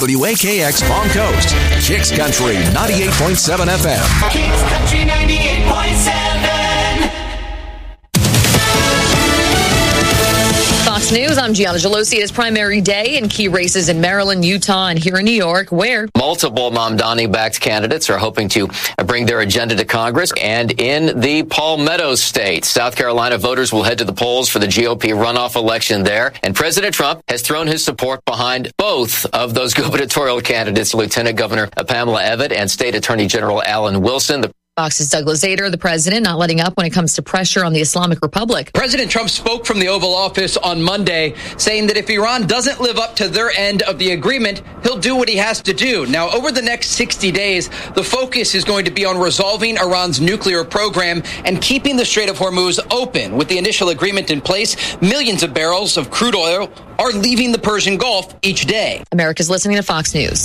WAKX Palm Coast, Kicks Country 98.7 FM. Kicks Country 98.7. Fox News, I'm Gianna Gelosi. It is primary day in key races in Maryland, Utah, and here in New York, where multiple Mamdani-backed candidates are hoping to bring their agenda to Congress. And in the Palmetto State, South Carolina voters will head to the polls for the GOP runoff election there. And President Trump has thrown his support behind both of those gubernatorial candidates, Lieutenant Governor Pamela Evette and State Attorney General Alan Wilson. Fox's Douglas Zader, the president, not letting up when it comes to pressure on the Islamic Republic. President Trump spoke from the Oval Office on Monday, saying that if Iran doesn't live up to their end of the agreement, he'll do what he has to do. Now, over the next 60 days, the focus is going to be on resolving Iran's nuclear program and keeping the Strait of Hormuz open. With the initial agreement in place, millions of barrels of crude oil are leaving the Persian Gulf each day. America's listening to Fox News.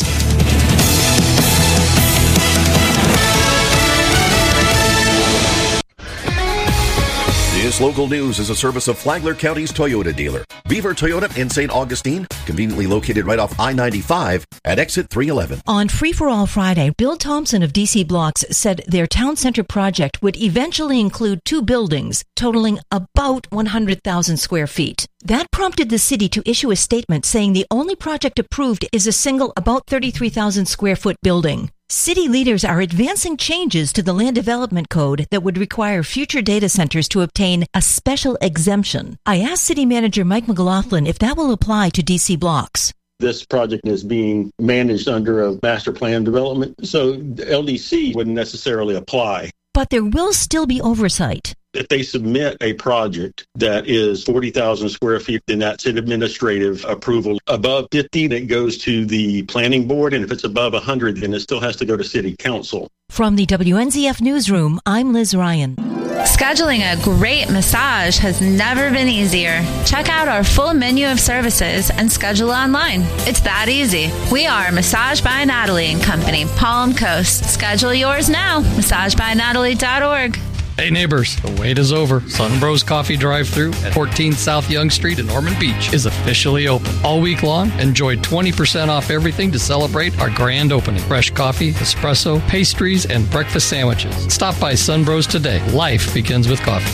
This local news is a service of Flagler County's Toyota dealer, Beaver Toyota in St. Augustine, conveniently located right off I-95 at exit 311. On Free for All Friday, Bill Thompson of DC Blocks said their town center project would eventually include 2 buildings, totaling about 100,000 square feet. That prompted the city to issue a statement saying the only project approved is a single about 33,000 square foot building. City leaders are advancing changes to the land development code that would require future data centers to obtain a special exemption. I asked City Manager Mike McLaughlin if that will apply to DC Blocks. This project is being managed under a master plan development, so LDC wouldn't necessarily apply. But there will still be oversight. If they submit a project that is 40,000 square feet, then that's an administrative approval. Above 50, it goes to the planning board, and if it's above 100, then it still has to go to city council. From the WNZF Newsroom, I'm Liz Ryan. Scheduling a great massage has never been easier. Check out our full menu of services and schedule online. It's that easy. We are Massage by Natalie & Company, Palm Coast. Schedule yours now, massagebynatalie.org. Hey neighbors, the wait is over. Sunbros Coffee Drive-Thru at 14 South Young Street in Ormond Beach is officially open. All week long, enjoy 20% off everything to celebrate our grand opening. Fresh coffee, espresso, pastries, and breakfast sandwiches. Stop by Sunbros today. Life begins with coffee.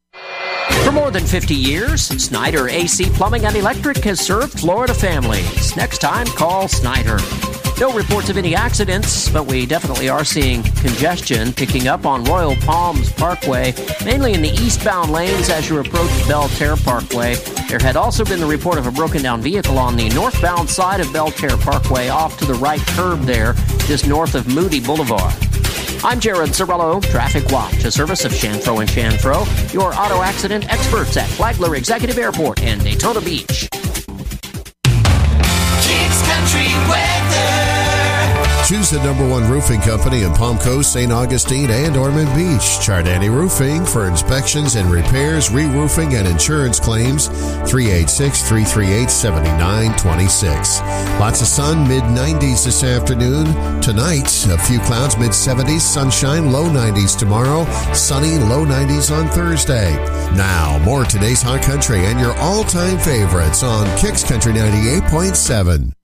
For more than 50 years, Snyder AC Plumbing and Electric has served Florida families. Next time, call Snyder. No reports of any accidents, but we definitely are seeing congestion picking up on Royal Palms Parkway, mainly in the eastbound lanes as you approach Belterre Parkway. There had also been the report of a broken down vehicle on the northbound side of Belterre Parkway off to the right curb there, just north of Moody Boulevard. I'm Jared Sorello, Traffic Watch, a service of Shanfro & Shanfro, your auto accident experts at Flagler Executive Airport and Daytona Beach. Kicks Country weather. Choose the #1 roofing company in Palm Coast, St. Augustine, and Ormond Beach. Chardani Roofing for inspections and repairs, re-roofing, and insurance claims. 386-338-7926. Lots of sun, mid-90s this afternoon. Tonight, a few clouds, mid-70s, sunshine, low 90s tomorrow, sunny, low 90s on Thursday. Now, more today's Hot Country and your all-time favorites on Kicks Country 98.7.